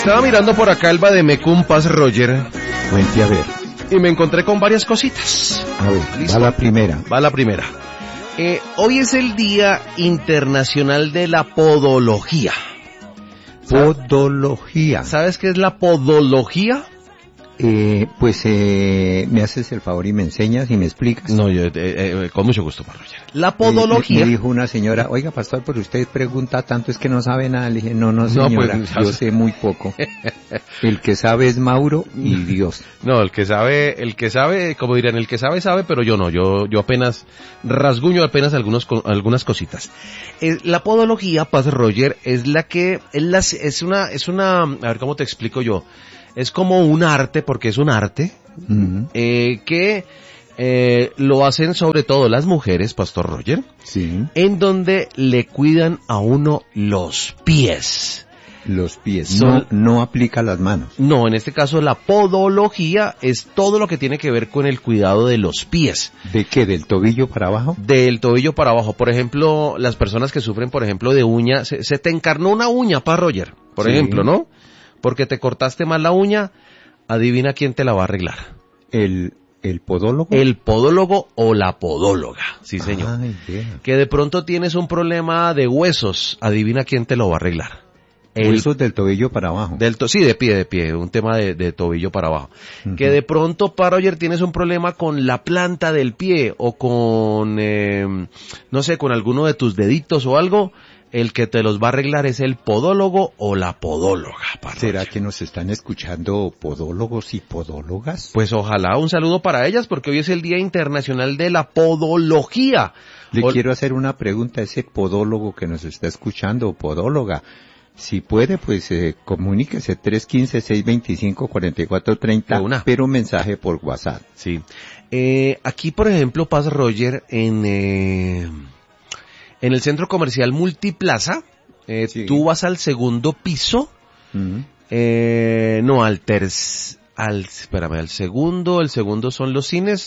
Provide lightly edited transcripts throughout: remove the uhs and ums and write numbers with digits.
Estaba mirando por acá el Bademecum Paz Roger. Cuente a ver. Y me encontré con varias cositas. A ver, ¿listo? va la primera. Va la primera. Hoy es el Día Internacional de la Podología. Podología. ¿Sabes qué es la podología? Me haces el favor y me enseñas y me explicas. No, yo con mucho gusto, Paz Roger. La podología. Me dijo una señora, oiga, pastor, pero usted pregunta tanto, es que no sabe nada. Le dije, no, señora, pues, yo sé muy poco. El que sabe es Mauro y Dios. No, el que sabe, como dirían, el que sabe, pero yo no, yo apenas rasguño algunas cositas. La podología, Paz Roger, es una, a ver, ¿cómo te explico yo? Es como un arte, porque es un arte, que lo hacen sobre todo las mujeres, Pastor Roger, Sí. en donde le cuidan a uno los pies. Los pies, no aplica las manos. No, en este caso la podología es todo lo que tiene que ver con el cuidado de los pies. ¿De qué? ¿Del tobillo para abajo? Del tobillo para abajo. Por ejemplo, las personas que sufren, por ejemplo, de uña, se te encarnó una uña, Paz Roger, por ejemplo, ¿no? Porque te cortaste mal la uña, adivina quién te la va a arreglar. ¿El podólogo? El podólogo o la podóloga, sí señor. Ay, yeah. Que de pronto tienes un problema de huesos, adivina quién te lo va a arreglar. Huesos del tobillo para abajo. Sí, de pie, un tema de tobillo para abajo. Uh-huh. Que de pronto, Roger, tienes un problema con la planta del pie o con, no sé, con alguno de tus deditos o algo. El que te los va a arreglar es el podólogo o la podóloga. ¿Será que nos están escuchando podólogos y podólogas? Pues ojalá, un saludo para ellas, porque hoy es el Día Internacional de la Podología. Quiero hacer una pregunta a ese podólogo que nos está escuchando, o podóloga. Si puede, pues comuníquese 315-625-4430, pero mensaje por WhatsApp. Sí. Aquí, por ejemplo, Paz Roger, en el centro comercial Multiplaza, sí. Tú vas al segundo piso, al segundo son los cines,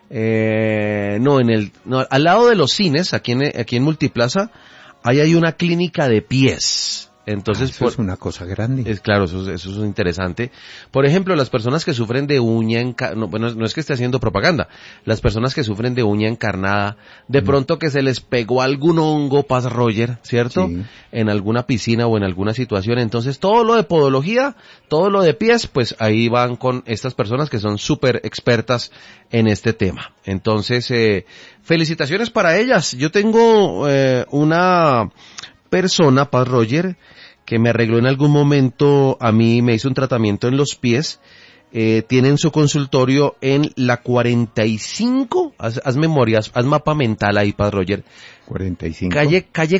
al lado de los cines, aquí en Multiplaza, ahí hay una clínica de pies. Entonces, eso es una cosa grande. Claro, eso es interesante. Por ejemplo, las personas que sufren de uña no es que esté haciendo propaganda. Las personas que sufren de uña encarnada, de pronto que se les pegó algún hongo, Paz Roger, ¿cierto? Sí. En alguna piscina o en alguna situación. Entonces, todo lo de podología, todo lo de pies, pues ahí van con estas personas que son súper expertas en este tema. Entonces, felicitaciones para ellas. Yo tengo una persona, Paz Roger, que me arregló en algún momento, a mí me hizo un tratamiento en los pies, tienen su consultorio en la 45, haz memorias, haz mapa mental ahí, Paz Roger. 45. Calle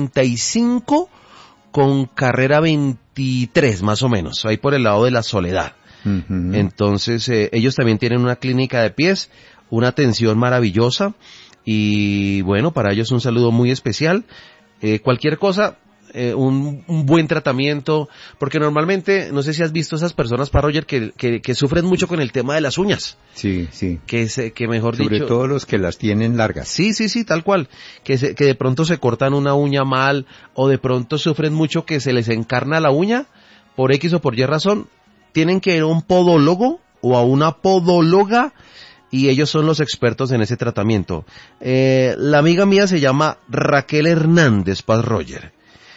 45 con carrera 23, más o menos, ahí por el lado de la Soledad. Uh-huh. Entonces, ellos también tienen una clínica de pies, una atención maravillosa, y bueno, para ellos un saludo muy especial. Cualquier cosa, un buen tratamiento, porque normalmente, no sé si has visto esas personas, Paz Roger, que sufren mucho con el tema de las uñas. Sí, sí. Que mejor dicho. Sobre todo los que las tienen largas. Sí, tal cual. Que de pronto se cortan una uña mal, o de pronto sufren mucho que se les encarna la uña, por X o por Y razón, tienen que ir a un podólogo o a una podóloga, y ellos son los expertos en ese tratamiento. La amiga mía se llama Raquel Hernández, Paz Roger.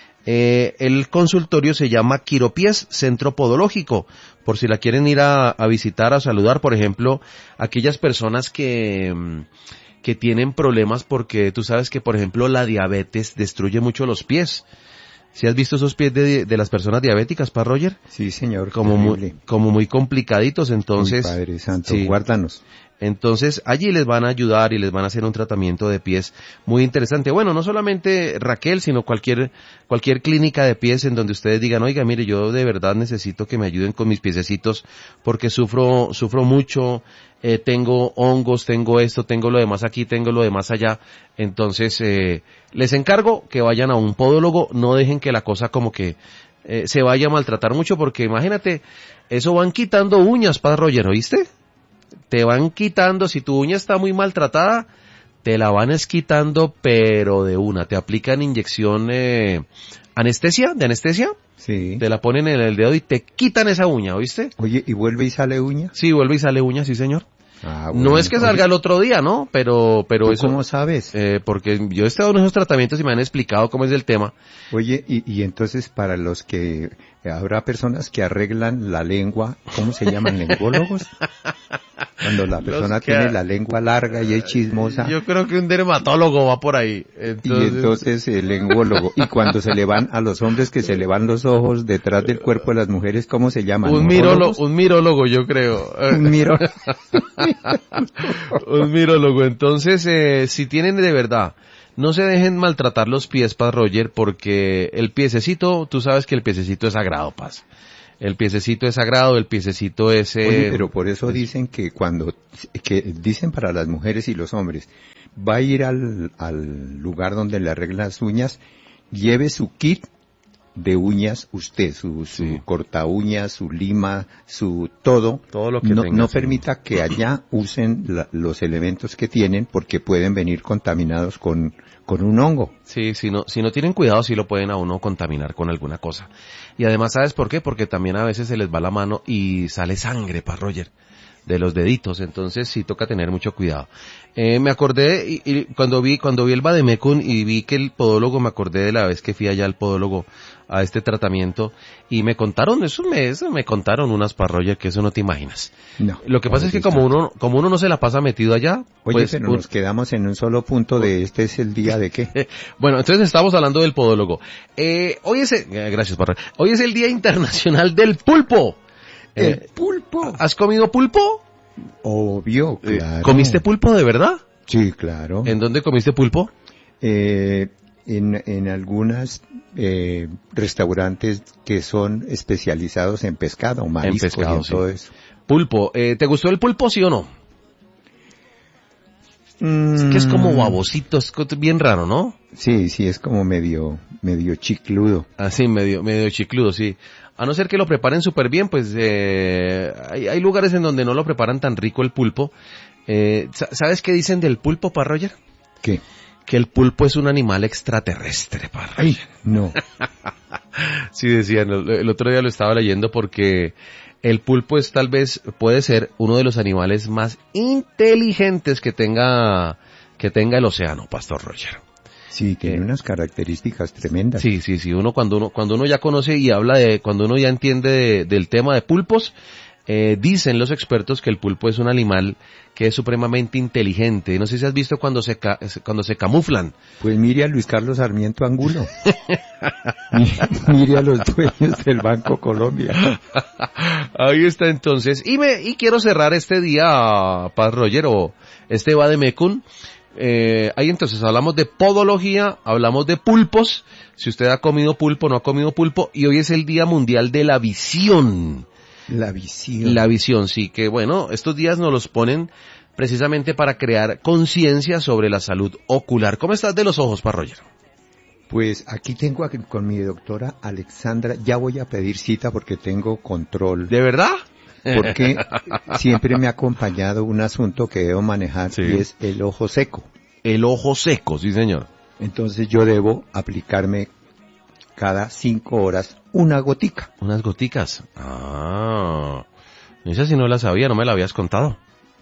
El consultorio se llama Quiropies Centro Podológico, por si la quieren ir a visitar, a saludar, por ejemplo, aquellas personas que tienen problemas, porque tú sabes que, por ejemplo, la diabetes destruye mucho los pies. ¿Sí has visto esos pies de las personas diabéticas, Paz Roger? Sí, señor. Como muy complicaditos, entonces. Uy, Padre Santo, sí. Guárdanos. Entonces, allí les van a ayudar y les van a hacer un tratamiento de pies muy interesante. Bueno, no solamente Raquel, sino cualquier clínica de pies en donde ustedes digan, oiga, mire, yo de verdad necesito que me ayuden con mis piececitos porque sufro mucho, tengo hongos, tengo esto, tengo lo demás aquí, tengo lo demás allá. Entonces, les encargo que vayan a un podólogo, no dejen que la cosa como que se vaya a maltratar mucho, porque imagínate, eso van quitando uñas, Paz Roger, ¿oíste? Te van quitando, si tu uña está muy maltratada, te la van esquitando, pero de una. Te aplican inyección anestesia, de anestesia. Sí. Te la ponen en el dedo y te quitan esa uña, ¿oíste? Oye, ¿y vuelve y sale uña? Sí, vuelve y sale uña, sí, señor. Ah, bueno. No es que salga el otro día, ¿no? Pero ¿Tú eso... cómo sabes? Porque yo he estado en esos tratamientos y me han explicado cómo es el tema. Oye, y entonces para los que habrá personas que arreglan la lengua, ¿cómo se llaman? ¿Lengólogos? Cuando la persona tiene la lengua larga y es chismosa. Yo creo que un dermatólogo va por ahí. Y entonces el lengólogo. Y cuando se le van a los hombres que se le van los ojos detrás del cuerpo de las mujeres, ¿cómo se llaman? Un mirólogo, yo creo. Un mirólogo. Entonces, si tienen de verdad, no se dejen maltratar los pies, Paz Roger, porque el piececito, tú sabes que el piececito es sagrado, Paz. El piececito es sagrado, el piececito es... Oye, pero por eso dicen que dicen para las mujeres y los hombres, va a ir al lugar donde le arreglan las uñas, lleve su kit de uñas usted, su corta uñas, su lima, su todo lo que tenga, no permita que allá usen los elementos que tienen porque pueden venir contaminados con un hongo. Sí, si no tienen cuidado sí lo pueden a uno contaminar con alguna cosa. Y además, ¿sabes por qué? Porque también a veces se les va la mano y sale sangre, pa' Roger, de los deditos, entonces sí toca tener mucho cuidado. Me acordé, y cuando vi el vademecum y vi que el podólogo, me acordé de la vez que fui allá al podólogo a este tratamiento, y me contaron, me contaron unas parroyas que eso no te imaginas. No. Lo que pasa es que como uno no se la pasa metido allá, oye, pues, pero nos quedamos en un solo punto de este es el día de qué. Bueno, entonces estamos hablando del podólogo. Gracias, parroya. Hoy es el Día Internacional del Pulpo. ¿El pulpo? ¿Has comido pulpo? Obvio, claro. ¿Comiste pulpo de verdad? Sí, claro. ¿En dónde comiste pulpo? En algunos restaurantes que son especializados en pescado, mariscos, y todo eso. Pulpo. ¿Te gustó el pulpo, sí o no? Es que es como babosito, es bien raro, ¿no? Sí, es como medio chicludo. Así, medio chicludo, sí. A no ser que lo preparen súper bien, pues hay lugares en donde no lo preparan tan rico el pulpo. ¿Sabes qué dicen del pulpo, pa Roger? ¿Qué? Que el pulpo es un animal extraterrestre, pa Roger. Ay, no. Sí, decían, el otro día lo estaba leyendo porque el pulpo puede ser uno de los animales más inteligentes que tenga el océano, Pastor Roger. Sí, tiene unas características tremendas. Sí, cuando uno ya conoce y habla cuando uno ya entiende del tema de pulpos, dicen los expertos que el pulpo es un animal que es supremamente inteligente. No sé si has visto cuando se camuflan. Pues mire a Luis Carlos Sarmiento Angulo. Mire a los dueños del Banco Colombia. Ahí está entonces. Y quiero cerrar este día, Paz Roger, o este vademecum. Ahí entonces hablamos de podología, hablamos de pulpos, si usted ha comido pulpo, no ha comido pulpo, y hoy es el Día Mundial de la Visión. La visión. La visión, sí, que bueno, estos días nos los ponen precisamente para crear conciencia sobre la salud ocular. ¿Cómo estás de los ojos, Pa Roger? Pues aquí tengo con mi doctora Alexandra, ya voy a pedir cita porque tengo control. ¿De verdad? Porque siempre me ha acompañado un asunto que debo manejar, sí, y es el ojo seco. El ojo seco, sí señor. Entonces yo debo aplicarme cada 5 horas una gotica. ¿Unas goticas? Ah, esa sí no la sabía, no me la habías contado.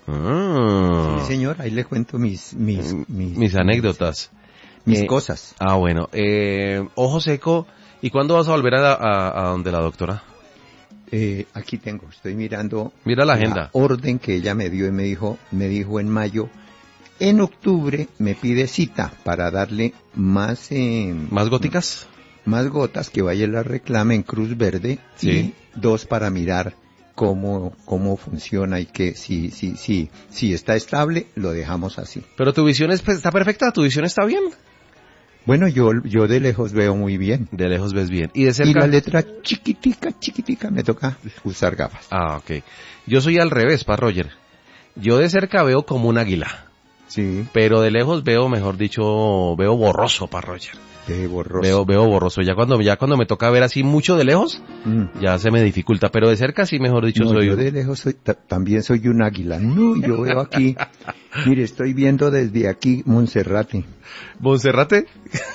Ah. Sí señor, ahí le cuento mis anécdotas. Mis cosas. Ah, bueno, ojo seco, ¿y cuándo vas a volver a donde la doctora? Aquí estoy mirando. Mira la agenda. Orden que ella me dio y me dijo en mayo. En octubre me pide cita para darle más... ¿Más góticas? Más gotas que vaya la reclame en Cruz Verde. Sí. Y 2 para mirar cómo funciona y que si está estable, lo dejamos así. Pero tu visión está perfecta, tu visión está bien. Bueno, yo de lejos veo muy bien. De lejos ves bien. ¿Y de cerca? Y la letra chiquitica, me toca usar gafas. Ah, ok. Yo soy al revés, Pa Roger. Yo de cerca veo como un águila. Sí. pero de lejos veo, mejor dicho, veo borroso, pa Roger. Borroso. Veo borroso. Ya cuando me toca ver así mucho de lejos, ya se me dificulta. Pero de cerca sí, mejor dicho, No, soy... yo de lejos también soy un águila. No, yo veo aquí, mire, estoy viendo desde aquí Monserrate. ¿Monserrate?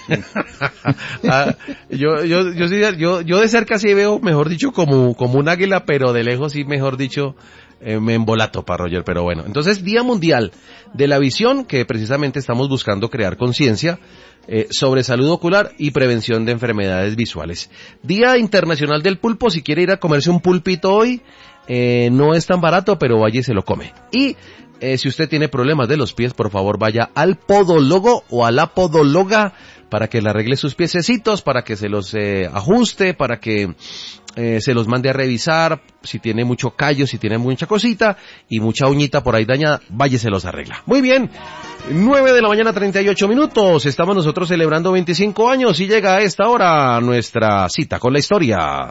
Yo de cerca sí veo, mejor dicho, como un águila, pero de lejos sí, mejor dicho, me embolato, pa Roger. Pero bueno, entonces Día Mundial de la Visión, que precisamente estamos buscando crear conciencia sobre salud ocular y prevención de enfermedades visuales. Día Internacional del Pulpo, si quiere ir a comerse un pulpito hoy, no es tan barato, pero vaya y se lo come. Y si usted tiene problemas de los pies, por favor vaya al podólogo o a la podóloga para que le arregle sus piececitos, para que se los ajuste, para que se los mande a revisar, si tiene mucho callo, si tiene mucha cosita y mucha uñita por ahí dañada, vaya y se los arregla. Muy bien, 9 de la mañana 38 minutos, estamos nosotros celebrando 25 años y llega a esta hora nuestra cita con la historia.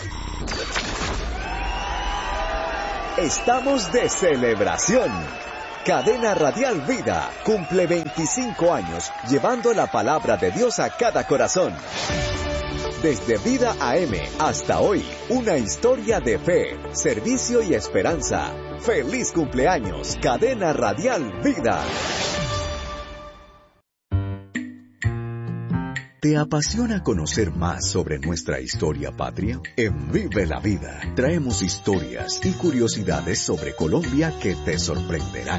Estamos de celebración. Cadena Radial Vida cumple 25 años llevando la palabra de Dios a cada corazón. Desde Vida AM hasta hoy, una historia de fe, servicio y esperanza. ¡Feliz cumpleaños, Cadena Radial Vida! ¿Te apasiona conocer más sobre nuestra historia patria? En Vive la Vida traemos historias y curiosidades sobre Colombia que te sorprenderán.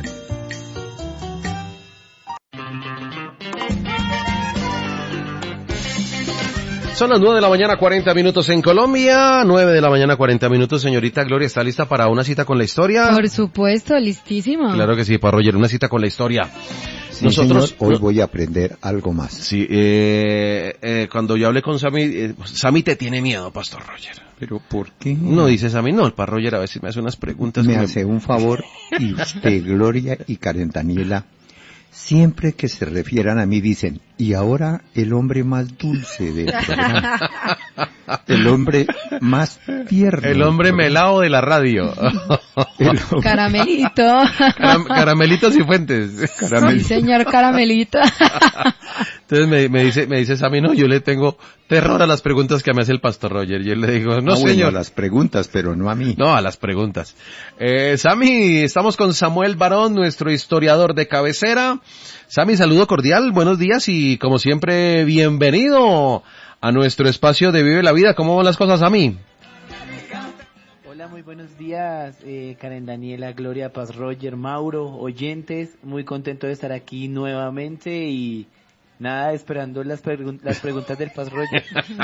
Son las 9 de la mañana 40 minutos en Colombia, 9 de la mañana 40 minutos. Señorita Gloria, ¿está lista para una cita con la historia? Por supuesto, listísima. Claro que sí, pa Roger, una cita con la historia. Sí, nosotros, señor, hoy voy a aprender algo más. Sí, cuando yo hablé con Sammy, Sammy te tiene miedo, Pastor Roger. ¿Pero por qué? No, dice Sammy, no, el Pastor Roger a veces me hace unas preguntas. Me hace un favor, y usted, Gloria y Karen Daniela, siempre que se refieran a mí dicen, y ahora el hombre más dulce del programa, el hombre más tierno. El hombre melao de la radio. Caramelito. Caramelitos y Fuentes. Sí, señor Caramelito. Entonces me dice Sammy, no, yo le tengo terror a las preguntas que me hace el Pastor Roger. Y él le digo, no, señor. Bueno, a las preguntas, pero no a mí. No, a las preguntas. Sammy, estamos con Samuel Barón, nuestro historiador de cabecera. Sammy, saludo cordial, buenos días y como siempre, bienvenido a nuestro espacio de Vive la Vida. ¿Cómo van las cosas, Sammy? Hola, muy buenos días, Karen Daniela, Gloria, Paz Roger, Mauro, oyentes, muy contento de estar aquí nuevamente y nada, esperando las preguntas del Paz Roger.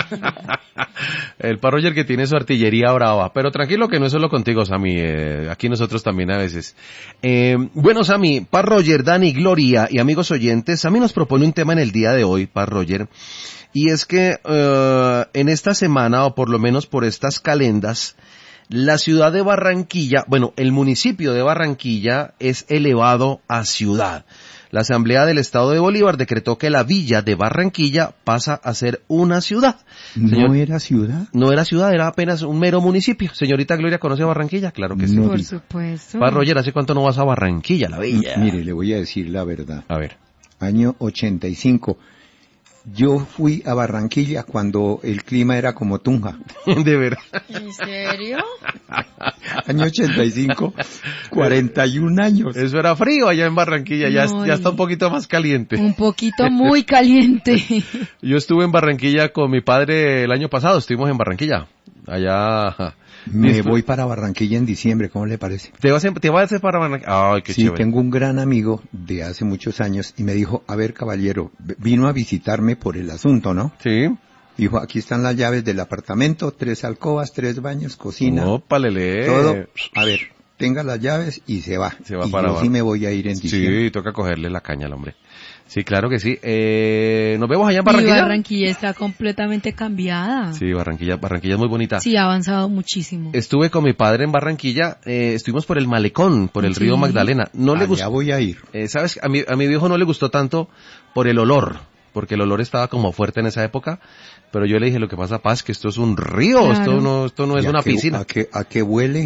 El Paz Roger que tiene su artillería brava, pero tranquilo que no es solo contigo, Sammy, aquí nosotros también a veces. Bueno, Sammy, Paz Roger, Dani, Gloria y amigos oyentes, Sammy nos propone un tema en el día de hoy, Paz Roger, y es que en esta semana, o por lo menos por estas calendas, la ciudad de Barranquilla, bueno, el municipio de Barranquilla es elevado a ciudad. La Asamblea del Estado de Bolívar decretó que la villa de Barranquilla pasa a ser una ciudad. ¿No era ciudad? No era ciudad, era apenas un mero municipio. Señorita Gloria, ¿conoce Barranquilla? Claro que sí. No, por supuesto. Pa Roger, ¿hace cuánto no vas a Barranquilla, la villa? Mire, le voy a decir la verdad. A ver. Año 85. Yo fui a Barranquilla cuando el clima era como Tunja. ¿De verdad? ¿En serio? Año 85, 41 años. Eso era frío allá en Barranquilla, no, ya está un poquito más caliente. Un poquito muy caliente. Yo estuve en Barranquilla con mi padre el año pasado, estuvimos en Barranquilla. Allá... Me voy para Barranquilla en diciembre, ¿cómo le parece? ¿Te vas a para Barranquilla? Ay, qué sí, chévere. Tengo un gran amigo de hace muchos años y me dijo, a ver, caballero, vino a visitarme por el asunto, ¿no? Sí. Dijo, aquí están las llaves del apartamento, 3 alcobas, 3 baños, cocina. Ópalele. Todo. A ver, tenga las llaves y se va. Se va y para yo sí me voy a ir en diciembre. Sí, toca cogerle la caña al hombre. Sí, claro que sí. Nos vemos allá en Barranquilla. Y Barranquilla está completamente cambiada. Sí, Barranquilla es muy bonita. Sí, ha avanzado muchísimo. Estuve con mi padre en Barranquilla, estuvimos por el malecón, por el río Magdalena. No le gustó. Ya voy a ir. ¿Sabes? A mi viejo no le gustó tanto por el olor, porque el olor estaba como fuerte en esa época, pero yo le dije, lo que pasa, Paz, que esto es un río, claro. esto no es una piscina. ¿A qué huele?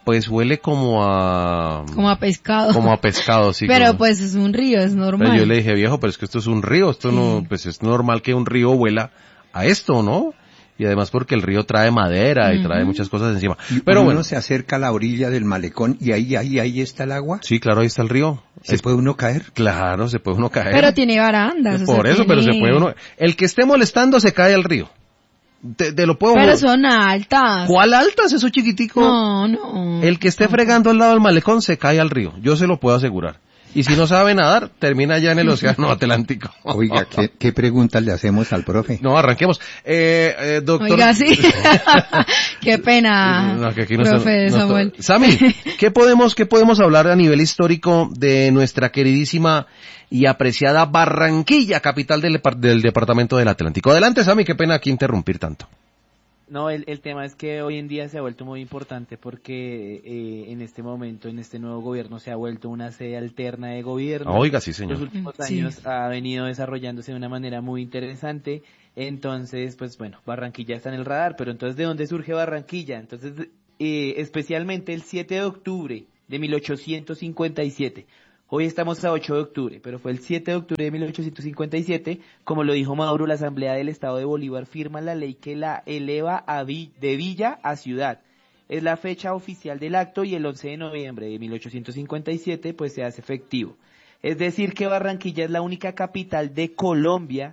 Pues huele como a... Como a pescado. Como a pescado, sí. Pero como... pues es un río, es normal. Pero yo le dije, viejo, pero es que esto es un río, esto no, pues es normal que un río huela a esto, ¿no? Y además porque el río trae madera y trae muchas cosas encima. Y Pero uno bueno, se acerca a la orilla del malecón y ahí está el agua. sí, claro, ahí está el río. ¿Se puede uno caer? Claro, se puede uno caer. Pero tiene barandas. Por eso, pero se puede uno... El que esté molestando se cae al río. Te lo puedo... Pero son altas. ¿Cuál altas? Eso chiquitico. No. El que esté fregando al lado del malecón se cae al río. Yo se lo puedo asegurar. Y si no sabe nadar, termina ya en el océano Atlántico. Oiga, ¿qué preguntas le hacemos al profe? No, arranquemos. Doctor... Oiga, sí. Qué pena, No, que aquí no profe está- no está- Samuel. Sami, ¿qué podemos hablar a nivel histórico de nuestra queridísima y apreciada Barranquilla, capital del departamento del Atlántico? Adelante, Sami, qué pena aquí interrumpir tanto. No, el tema es que hoy en día se ha vuelto muy importante porque en este momento, en este nuevo gobierno, se ha vuelto una sede alterna de gobierno. Oiga, sí, Los señor. últimos Sí. años ha venido desarrollándose de una manera muy interesante. Entonces, pues bueno, Barranquilla está en el radar, pero entonces, ¿de dónde surge Barranquilla? Entonces, especialmente el 7 de octubre de 1857. Hoy estamos a 8 de octubre, pero fue el 7 de octubre de 1857, como lo dijo Mauro, la Asamblea del Estado de Bolívar firma la ley que la eleva de villa a ciudad. Es la fecha oficial del acto y el 11 de noviembre de 1857 pues se hace efectivo. Es decir que Barranquilla es la única capital de Colombia,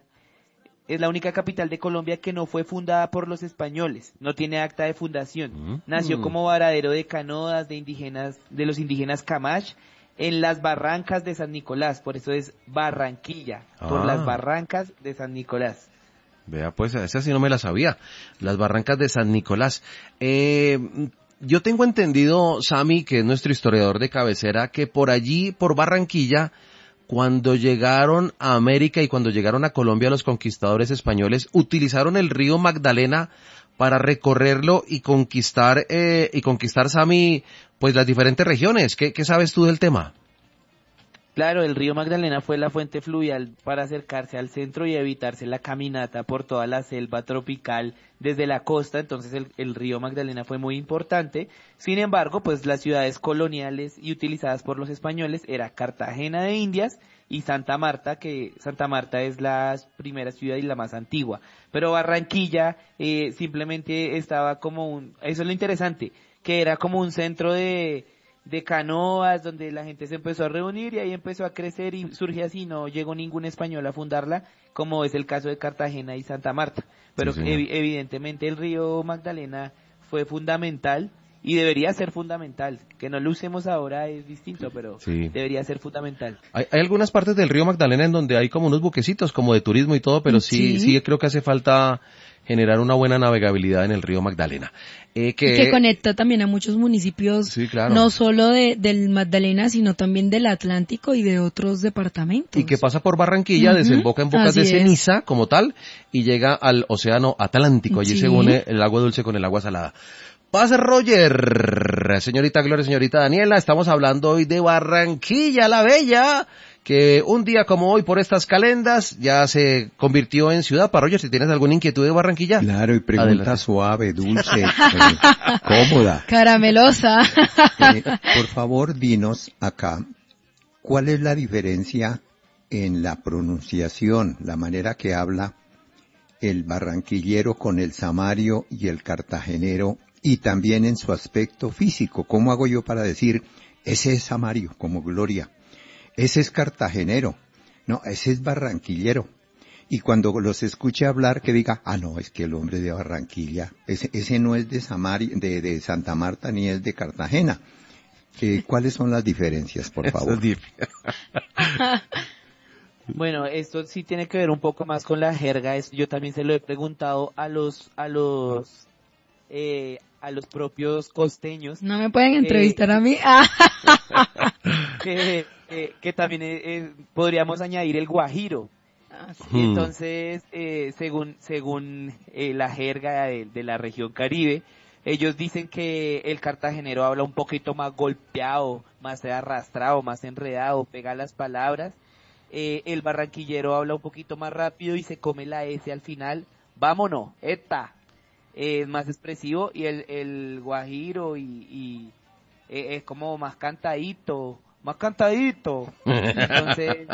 que no fue fundada por los españoles, no tiene acta de fundación. Nació como varadero de canoas de los indígenas Camash, en las barrancas de San Nicolás, por eso es Barranquilla, por las barrancas de San Nicolás. Vea, pues, esa sí no me la sabía. Las barrancas de San Nicolás. Yo tengo entendido, Sami, que es nuestro historiador de cabecera, que por allí, por Barranquilla, cuando llegaron a América y cuando llegaron a Colombia los conquistadores españoles, utilizaron el río Magdalena para recorrerlo y conquistar, Sami, pues las diferentes regiones. ¿Qué sabes tú del tema? Claro, el río Magdalena fue la fuente fluvial para acercarse al centro y evitarse la caminata por toda la selva tropical desde la costa, entonces el río Magdalena fue muy importante. Sin embargo, pues las ciudades coloniales y utilizadas por los españoles era Cartagena de Indias y Santa Marta, que Santa Marta es la primera ciudad y la más antigua. Pero Barranquilla simplemente estaba como eso es lo interesante, que era como un centro de canoas donde la gente se empezó a reunir y ahí empezó a crecer y surge así, no llegó ningún español a fundarla, como es el caso de Cartagena y Santa Marta. Pero Sí, señor. evidentemente el río Magdalena fue fundamental y debería ser fundamental. Que no lo usemos ahora es distinto, pero Sí. debería ser fundamental. Hay algunas partes del río Magdalena en donde hay como unos buquecitos, como de turismo y todo, pero sí creo que hace falta generar una buena navegabilidad en el río Magdalena. Que conecta también a muchos municipios, Sí, claro. no solo del Magdalena, sino también del Atlántico y de otros departamentos. Y que pasa por Barranquilla, desemboca en Bocas así de es. Ceniza, como tal, y llega al océano Atlántico. Allí Sí. se une el agua dulce con el agua salada. Pase Roger, señorita Gloria, señorita Daniela, estamos hablando hoy de Barranquilla la Bella, que un día como hoy por estas calendas ya se convirtió en ciudad. Para Roger, si tienes alguna inquietud de Barranquilla. Claro, y pregunta Adelante. suave, dulce, cómoda. Caramelosa. Por favor, dinos acá, ¿cuál es la diferencia en la pronunciación, la manera que habla el barranquillero con el samario y el cartagenero, y también en su aspecto físico? ¿Cómo hago yo para decir, ese es samario, como Gloria, ese es cartagenero, no, ese es barranquillero? Y cuando los escuche hablar, que diga, no, es que el hombre de Barranquilla, ese no es de de Santa Marta ni es de Cartagena. ¿Cuáles son las diferencias, por favor? Bueno, esto sí tiene que ver un poco más con la jerga. Yo también se lo he preguntado a los propios costeños. No me pueden entrevistar a mí. Que también podríamos añadir el guajiro. Y entonces, según la jerga de la región Caribe, ellos dicen que el cartagenero habla un poquito más golpeado, más arrastrado, más enredado, pega las palabras. El barranquillero habla un poquito más rápido y se come la S al final. Vámonos, eta. Es más expresivo, y el guajiro y es como más cantadito. Entonces,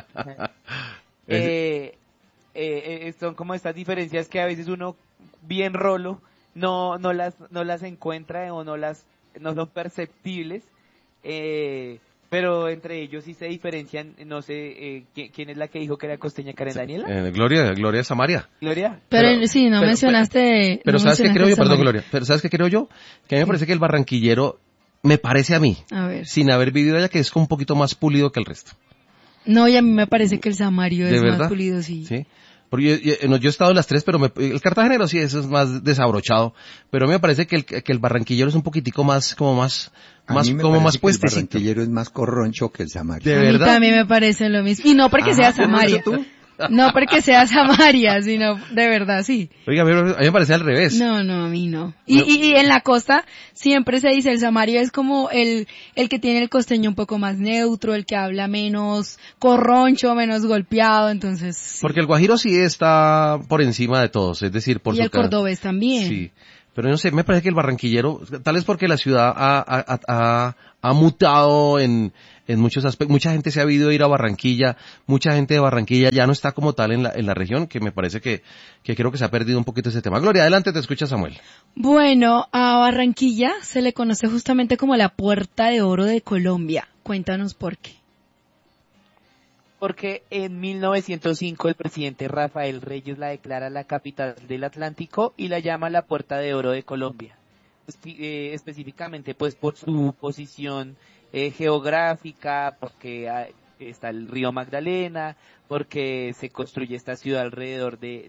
son como estas diferencias que a veces uno bien rolo no las encuentra o no son perceptibles, pero entre ellos sí se diferencian. No sé quién es la que dijo que era costeña, Karen Daniela. Gloria Samaria. Gloria. Pero sí, no mencionaste. Pero no ¿sabes qué creo yo? mencionaste Perdón, Samaria. Gloria. Pero ¿sabes qué creo yo? Que a mí me parece que el barranquillero, me parece a mí, A ver. sin haber vivido allá, que es como un poquito más pulido que el resto. No, y a mí me parece que el samario ¿De es verdad? más pulido, sí. Sí. Porque yo he estado en las tres, pero el cartagenero sí, eso es más desabrochado. Pero a mí me parece que el barranquillero es un poquitico más, como más A mí me como parece más que el puestecito. barranquillero es más corroncho que el samario. ¿De A mí verdad? también me parece lo mismo. Y no porque sea Samaria. No porque sea Samaria, sino de verdad, sí. Oiga, a mí me parece al revés. No, a mí no. Y en la costa siempre se dice el samario es como el que tiene el costeño un poco más neutro, el que habla menos corroncho, menos golpeado, entonces sí. Porque el guajiro sí está por encima de todos, es decir, por Y su el cordobés también. Sí. Pero no sé, me parece que el barranquillero, tal vez porque la ciudad ha mutado en muchos aspectos. Mucha gente se ha ido a ir a Barranquilla, mucha gente de Barranquilla ya no está como tal en la región, que me parece que creo que se ha perdido un poquito ese tema. Gloria, adelante, te escucha Samuel. Bueno, a Barranquilla se le conoce justamente como la Puerta de Oro de Colombia. Cuéntanos por qué. Porque en 1905 el presidente Rafael Reyes la declara la capital del Atlántico y la llama la Puerta de Oro de Colombia. Específicamente pues por su posición geográfica, porque está el río Magdalena, porque se construye esta ciudad alrededor de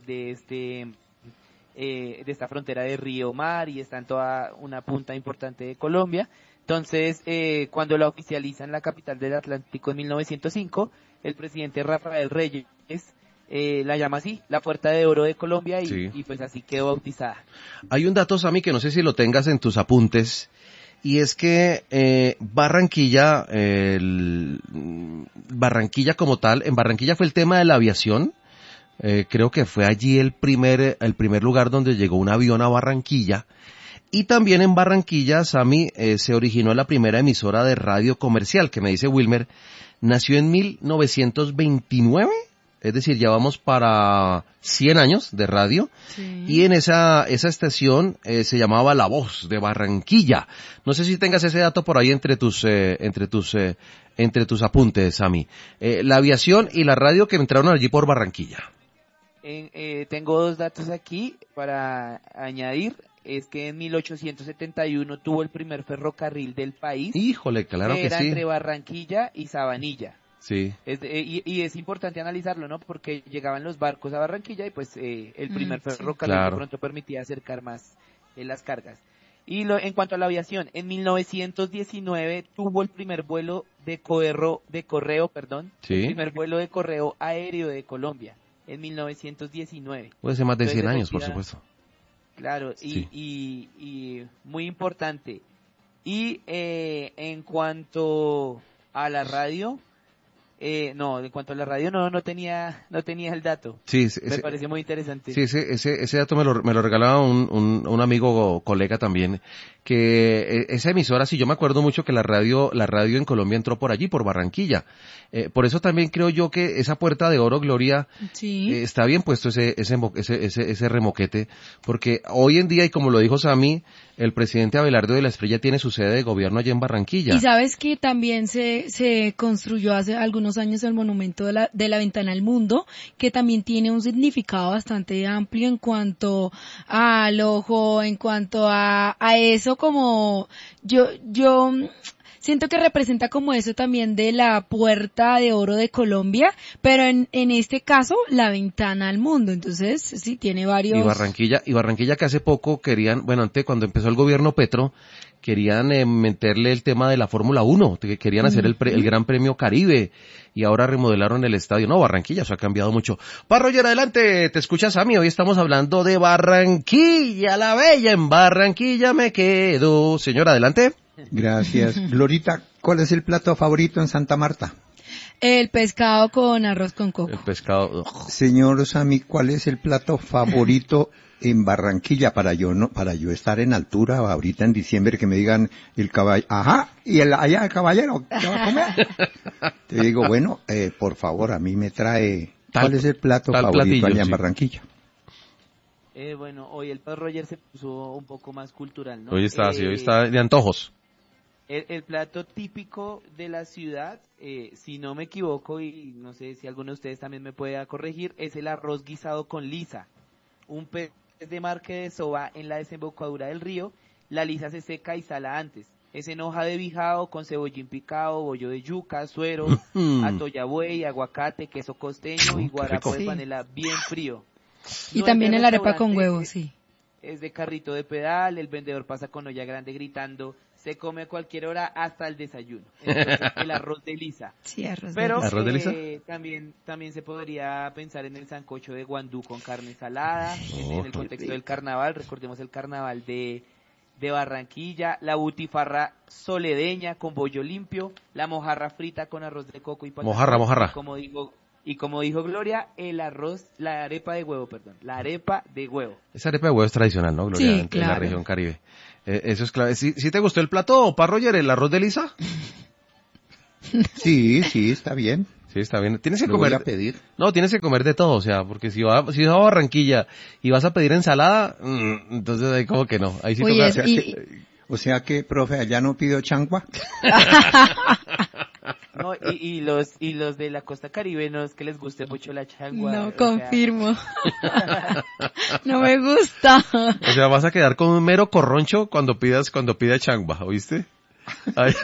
esta frontera de río mar y está en toda una punta importante de Colombia. Entonces, cuando la oficializan la capital del Atlántico en 1905, el presidente Rafael Reyes la llama así, la Puerta de Oro de Colombia, y pues así quedó bautizada. Hay un dato, Sammy, que no sé si lo tengas en tus apuntes, y es que Barranquilla como tal, en Barranquilla fue el tema de la aviación. Creo que fue allí el primer lugar donde llegó un avión a Barranquilla. Y también en Barranquilla, Sammy, se originó la primera emisora de radio comercial, que me dice Wilmer, nació en 1929, es decir, ya vamos para 100 años de radio, sí. Y en esa estación se llamaba La Voz de Barranquilla. No sé si tengas ese dato por ahí entre tus apuntes, Sammy. La aviación y la radio que entraron allí por Barranquilla. Tengo dos datos aquí para añadir. Es que en 1871 tuvo el primer ferrocarril del país. Híjole, claro que era sí. Entre Barranquilla y Sabanilla. Sí. Y es importante analizarlo, ¿no? Porque llegaban los barcos a Barranquilla y pues el primer ferrocarril de pronto permitía acercar más las cargas. Y en cuanto a la aviación, en 1919 tuvo el primer vuelo de correo, sí. El primer vuelo de correo aéreo de Colombia, en 1919. Puede ser más de 100 años, por supuesto. Claro, sí. y muy importante. Y en cuanto a la radio, no tenía el dato. Sí, me parece muy interesante. Sí, ese dato me lo regalaba un amigo colega también, que esa emisora, sí, yo me acuerdo mucho que la radio en Colombia entró por allí, por Barranquilla. Por eso también creo yo que esa Puerta de Oro, Gloria, sí. Está bien puesto ese remoquete, porque hoy en día, y como lo dijo Sammy, el presidente Abelardo de la Espriella tiene su sede de gobierno allí en Barranquilla. Y sabes que también se construyó hace algunos años el monumento de la Ventana al Mundo, que también tiene un significado bastante amplio en cuanto al ojo, en cuanto a eso, como yo siento que representa como eso también de la Puerta de Oro de Colombia, pero en este caso la Ventana al Mundo. Entonces sí tiene varios. Y Barranquilla que hace poco querían, bueno, antes cuando empezó el gobierno Petro, querían meterle el tema de la Fórmula 1, querían hacer el Gran Premio Caribe, y ahora remodelaron el estadio. No, Barranquilla, eso ha cambiado mucho. Roger, adelante, te escuchas, Sammy. Hoy estamos hablando de Barranquilla, la bella, en Barranquilla me quedo. Señora, adelante. Gracias. Glorita, ¿cuál es el plato favorito en Santa Marta? El pescado con arroz con coco. El pescado. Señor Sammy, ¿cuál es el plato favorito en Barranquilla, para yo estar en altura ahorita en diciembre, que me digan el caballo, ajá, y allá el caballero, ¿qué va a comer? Te digo, bueno, por favor, a mí me trae, ¿cuál es el plato favorito platillo, allá en sí. Barranquilla? Bueno, hoy el Paz Roger se puso un poco más cultural, ¿no? Hoy está de antojos. El plato típico de la ciudad, si no me equivoco, y no sé si alguno de ustedes también me pueda corregir, es el arroz guisado con lisa. Un pez de mar que desova en la desembocadura del río, la lisa se seca y sala antes. Es en hoja de bijao con cebollín picado, bollo de yuca, suero, atoyabuey, aguacate, queso costeño y guarapo de Sí. panela bien frío. Y No también es de el arepa con restaurante, huevo, sí. Es de carrito de pedal, el vendedor pasa con olla grande gritando, se come a cualquier hora hasta el desayuno. Entonces, el arroz de lisa. Sí, arroz Pero de ¿Arroz de lisa? también se podría pensar en el sancocho de guandú con carne salada, en el contexto del carnaval, recordemos el carnaval de Barranquilla, la butifarra soledeña con bollo limpio, la mojarra frita con arroz de coco y patacón. Mojarra. Y como dijo Gloria, la arepa de huevo. Esa arepa de huevo es tradicional, ¿no, Gloria? Sí, En la claro. región Caribe. Eso es clave. ¿Sí te gustó el plato, Pa Roger, el arroz de lisa? Sí, está bien. Sí, está bien. Tienes que Lo voy comer. a pedir. No, tienes que comer de todo, o sea, porque si vas a Barranquilla y vas a pedir ensalada, entonces ahí como que no. Ahí sí Oye, toca. O sea que, profe, allá no pido changua. No, y los de la costa caribe no es que les guste mucho la changua. No, o sea, confirmo. No me gusta. O sea, vas a quedar con un mero corroncho cuando pidas changua, ¿oíste? Ay.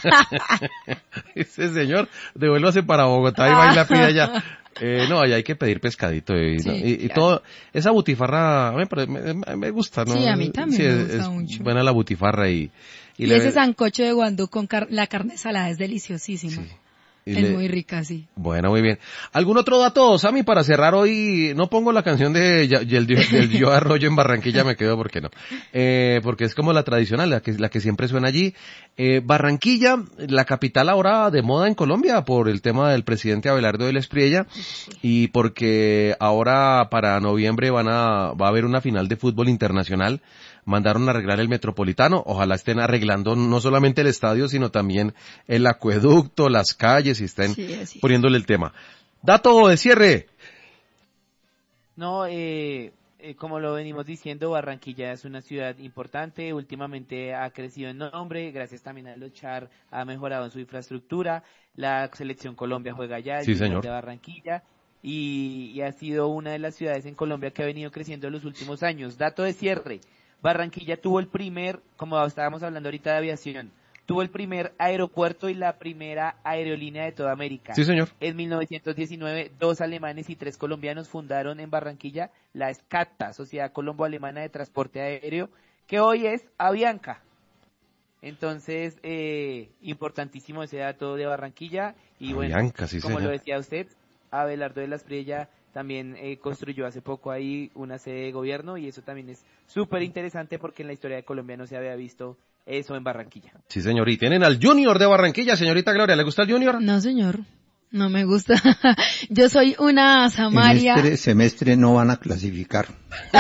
Ese señor, devuélvase para Bogotá y va y la pide allá. No, allá hay que pedir pescadito y Sí, todo. Esa butifarra me gusta, ¿no? Sí, a mí también Sí, me gusta es mucho. buena la butifarra y Ese sancocho de guandú con la carne salada es deliciosísimo. Sí. Es muy rica, sí. Bueno, muy bien. ¿Algún otro dato, Sammy, para cerrar hoy? No pongo la canción del Yo Arroyo en Barranquilla, me quedo porque no. Porque es como la tradicional, la que siempre suena allí. Barranquilla, la capital ahora de moda en Colombia por el tema del presidente Abelardo del Espriella y porque ahora para noviembre va a haber una final de fútbol internacional. Mandaron a arreglar el Metropolitano, ojalá estén arreglando no solamente el estadio, sino también el acueducto, las calles y estén poniéndole el tema. Dato de cierre. No, como lo venimos diciendo, Barranquilla es una ciudad importante, últimamente ha crecido en nombre, gracias también a los Char, ha mejorado en su infraestructura, la selección Colombia juega allá, Sí, el señor. de Barranquilla, y ha sido una de las ciudades en Colombia que ha venido creciendo en los últimos años. Dato de cierre. Barranquilla tuvo el primer, como estábamos hablando ahorita de aviación, tuvo el primer aeropuerto y la primera aerolínea de toda América. Sí, señor. En 1919, 2 alemanes y 3 colombianos fundaron en Barranquilla la SCATA, Sociedad Colombo-Alemana de Transporte Aéreo, que hoy es Avianca. Entonces, importantísimo ese dato de Barranquilla. Y bueno, Avianca, sí, como señor. lo decía usted, Abelardo de la Espriella también construyó hace poco ahí una sede de gobierno y eso también es súper interesante porque en la historia de Colombia no se había visto eso en Barranquilla. Sí, señor. Y tienen al Junior de Barranquilla, señorita Gloria. ¿Le gusta el Junior? No, señor. No me gusta. Yo soy una Samaria. En este semestre no van a clasificar.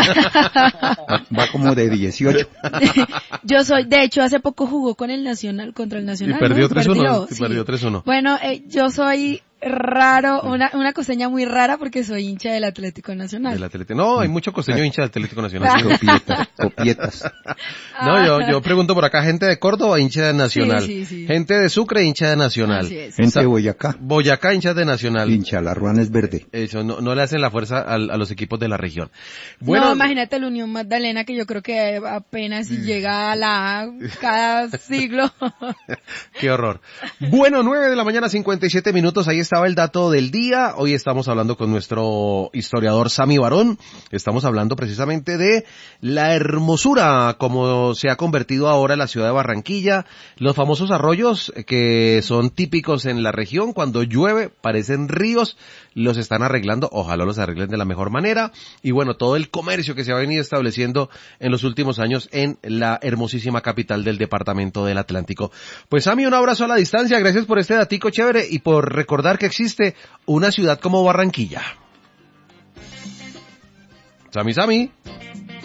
Va como de 18. Yo soy, de hecho, hace poco jugó con el Nacional, contra el Nacional. Y perdió ¿no? 3-1. Sí. Perdió 3-1. Bueno, yo soy raro, una costeña muy rara porque soy hincha del Atlético Nacional. Del Atlético. No, hay mucho costeño hincha del Atlético Nacional. Copietas. No, yo pregunto por acá, gente de Córdoba, hincha de Nacional. Sí. Gente de Sucre, hincha de Nacional. Así es. Gente de Boyacá, Boyacá, hincha de Nacional. hincha, la Ruana es verde. Eso, no le hacen la fuerza a los equipos de la región. No, Bueno, imagínate la Unión Magdalena que yo creo que apenas si llega a la A cada siglo. qué horror. Bueno, 9 de la mañana, 57 minutos, ahí estaba el dato del día. Hoy estamos hablando con nuestro historiador Sammy Barón. Estamos hablando precisamente de la hermosura, como se ha convertido ahora la ciudad de Barranquilla. Los famosos arroyos que son típicos en la región, cuando llueve parecen ríos, los están arreglando, ojalá los arreglen de la mejor manera. Y bueno, todo el comercio que se ha venido estableciendo en los últimos años en la hermosísima capital del departamento del Atlántico. Pues Sammy, un abrazo a la distancia, gracias por este datico chévere y por recordar que existe una ciudad como Barranquilla. Sammy.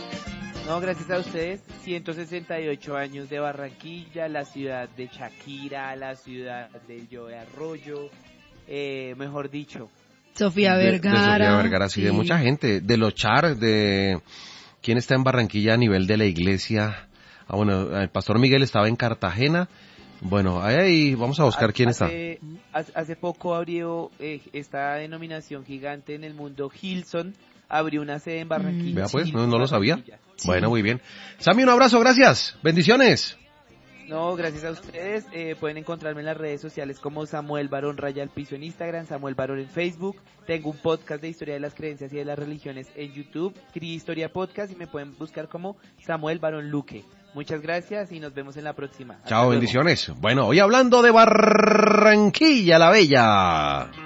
No, gracias a ustedes. 168 años de Barranquilla, la ciudad de Shakira, la ciudad de Joe Arroyo, mejor dicho. Sofía Vergara. De Sofía Vergara, sí, de mucha gente. De los Char, de... ¿Quién está en Barranquilla a nivel de la iglesia? Ah, bueno, el pastor Miguel estaba en Cartagena. Bueno, ahí vamos a buscar quién está. Hace poco abrió esta denominación gigante en el mundo, Hilson, abrió una sede en Barranquilla. Vea pues, no lo sabía. Sí. Bueno, muy bien. Sammy, un abrazo, gracias. Bendiciones. No, gracias a ustedes. Pueden encontrarme en las redes sociales como Samuel Barón Raya al Piso en Instagram, Samuel Barón en Facebook. Tengo un podcast de historia de las creencias y de las religiones en YouTube, Cri Historia Podcast, y me pueden buscar como Samuel Barón Luque. Muchas gracias y nos vemos en la próxima. Hasta Chao, luego. bendiciones. Bueno, hoy hablando de Barranquilla la Bella.